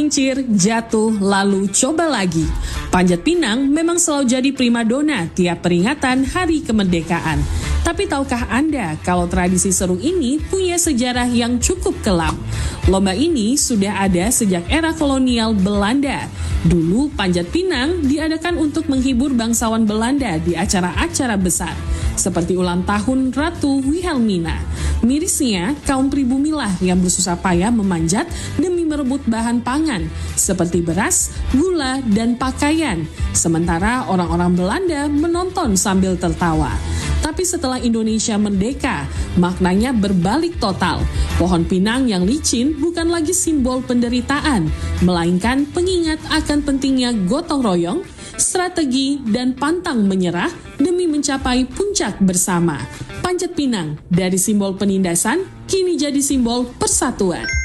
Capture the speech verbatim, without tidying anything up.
tergelincir, jatuh, lalu coba lagi. Panjat Pinang memang selalu jadi primadona tiap peringatan Hari Kemerdekaan. Tapi tahukah Anda kalau tradisi seru ini punya sejarah yang cukup kelam? Lomba ini sudah ada sejak era kolonial Belanda. Dulu Panjat Pinang diadakan untuk menghibur bangsawan Belanda di acara-acara besar, seperti ulang tahun Ratu Wilhelmina. Mirisnya, kaum pribumilah yang bersusah payah memanjat demi merebut bahan pangan, seperti beras, gula, dan pakaian. Sementara orang-orang Belanda menonton sambil tertawa. Tapi setelah Indonesia merdeka, maknanya berbalik total. Pohon pinang yang licin bukan lagi simbol penderitaan, melainkan pengingat akan pentingnya gotong royong, strategi, dan pantang menyerah demi mencapai puncak bersama. Panjat Pinang dari simbol penindasan kini jadi simbol persatuan.